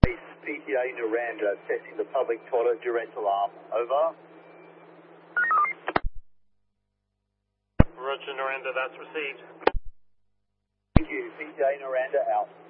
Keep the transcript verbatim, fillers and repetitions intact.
P T A Noranda, testing the public toilet duress alarm. Over. Roger, Noranda, that's received. Thank you. P T A Noranda out.